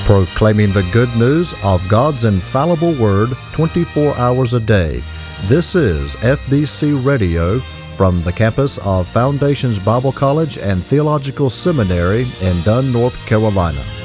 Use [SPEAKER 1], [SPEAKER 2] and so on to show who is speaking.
[SPEAKER 1] proclaiming the good news of God's infallible Word 24 hours a day. This is FBC Radio from the campus of Foundations Bible College and Theological Seminary in Dunn, North Carolina.